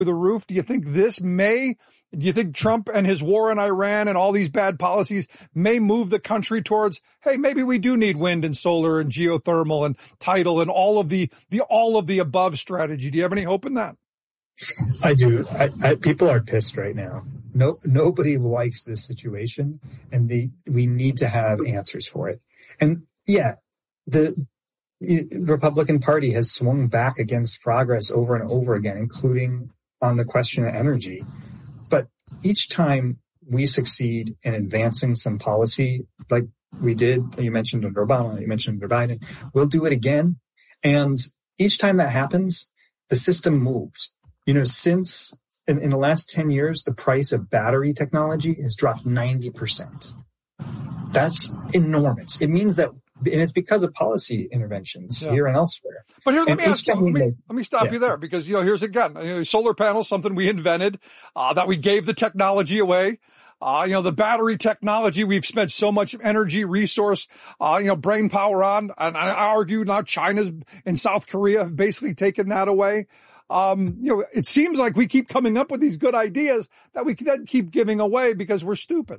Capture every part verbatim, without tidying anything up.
the roof. Do you think this may, do you think Trump and his war in Iran and all these bad policies may move the country towards, hey, maybe we do need wind and solar and geothermal and tidal and all of the, the, all of the above strategy? Do you have any hope in that? I do. I, I, people are pissed right now. No, nobody likes this situation, and they, we need to have answers for it. And yeah, the, the Republican Party has swung back against progress over and over again, including on the question of energy. But each time we succeed in advancing some policy, like we did, you mentioned under Obama, you mentioned under Biden, we'll do it again. And each time that happens, the system moves. You know, since in, in the last ten years, the price of battery technology has dropped ninety percent. That's enormous. It means that, and it's because of policy interventions yeah. here and elsewhere. But here, let and me ask you, let me, make, let me stop yeah. you there, because, you know, here's again, you know, solar panels, something we invented, uh, that we gave the technology away. Uh, you know, the battery technology, we've spent so much energy, resource, uh, you know, brain power on. And I argue now China's and South Korea have basically taken that away. Um, you know, it seems like we keep coming up with these good ideas that we then keep giving away because we're stupid.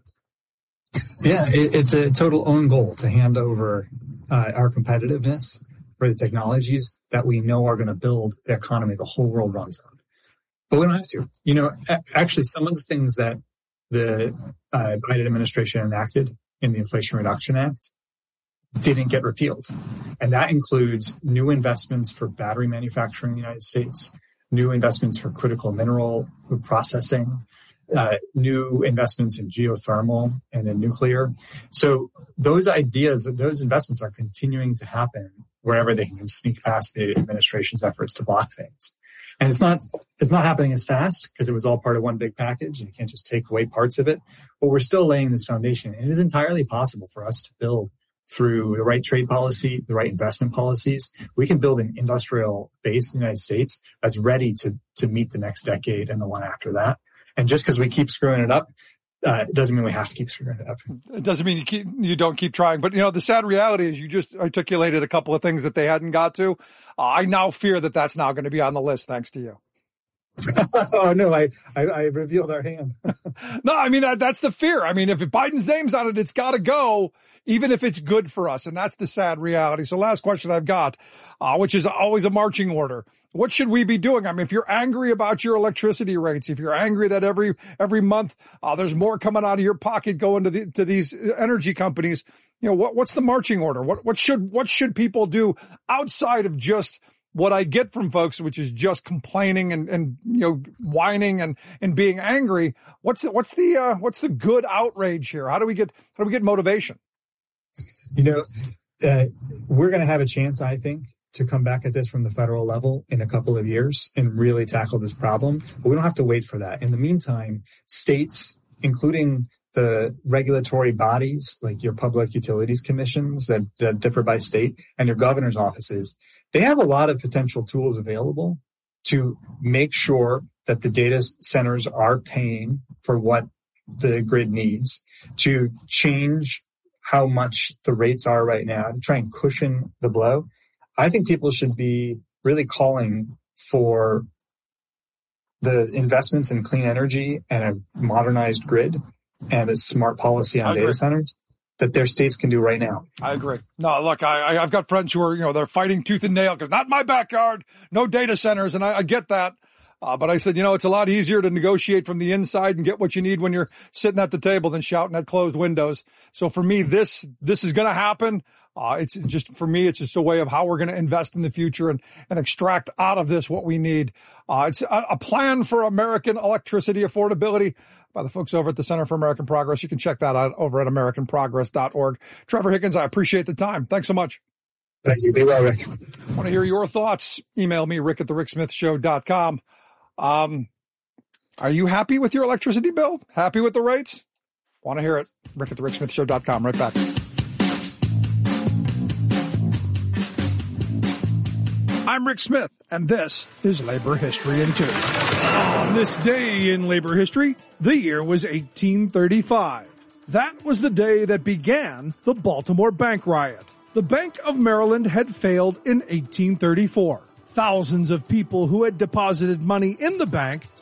Yeah, it, it's a total own goal to hand over uh, our competitiveness for the technologies that we know are going to build the economy the whole world runs on. But we don't have to. You know, actually, some of the things that the uh, Biden administration enacted in the Inflation Reduction Act didn't get repealed. And that includes new investments for battery manufacturing in the United States, new investments for critical mineral processing, uh, new investments in geothermal and in nuclear. So those ideas, those investments are continuing to happen wherever they can sneak past the administration's efforts to block things. And it's not, it's not happening as fast because it was all part of one big package and you can't just take away parts of it, but we're still laying this foundation. And it is entirely possible for us to build through the right trade policy, the right investment policies. We can build an industrial base in the United States that's ready to, to meet the next decade and the one after that. And just because we keep screwing it up, Uh, it doesn't mean we have to keep screwing it up. It doesn't mean you keep, you don't keep trying. But, you know, the sad reality is you just articulated a couple of things that they hadn't got to. Uh, I now fear that that's now going to be on the list thanks to you. Oh, no, I, I, I revealed our hand. No, I mean, that, that's the fear. I mean, if Biden's name's on it, it's got to go, even if it's good for us. And that's the sad reality. So last question I've got, uh, which is always a marching order. What should we be doing? I mean, if you're angry about your electricity rates, if you're angry that every, every month, uh, there's more coming out of your pocket going to the, to these energy companies, you know, what, what's the marching order? What, what should, what should people do outside of just what I get from folks, which is just complaining and, and, you know, whining and, and being angry? What's the, what's the, uh, what's the good outrage here? How do we get, how do we get motivation? You know, uh, we're going to have a chance, I think, to come back at this from the federal level in a couple of years and really tackle this problem. But we don't have to wait for that. In the meantime, states, including the regulatory bodies like your public utilities commissions that, that differ by state and your governor's offices, they have a lot of potential tools available to make sure that the data centers are paying for what the grid needs, to change how much the rates are right now, to try and cushion the blow. I think people should be really calling for the investments in clean energy and a modernized grid and a smart policy on data centers that their states can do right now. I agree. No, look, I, I've got friends who are, you know, they're fighting tooth and nail because not my backyard, no data centers. And I, I get that. Uh, but I said, you know, it's a lot easier to negotiate from the inside and get what you need when you're sitting at the table than shouting at closed windows. So for me, this, this is going to happen. Uh, it's just, for me, it's just a way of how we're going to invest in the future and, and extract out of this what we need. Uh, it's a, a plan for American electricity affordability by the folks over at the Center for American Progress. You can check that out over at american progress dot org. Trevor Higgins, I appreciate the time. Thanks so much. Thank you. Be well, Rick. I want to hear your thoughts. Email me, rick at the rick smith show dot com. Um, are you happy with your electricity bill? Happy with the rates? Want to hear it. rick at the rick smith show dot com. Right back. I'm Rick Smith, and this is Labor History in Two. On this day in labor history, the year was eighteen thirty-five. That was the day that began the Baltimore bank riot. The Bank of Maryland had failed in eighteen thirty-four. Thousands of people who had deposited money in the bank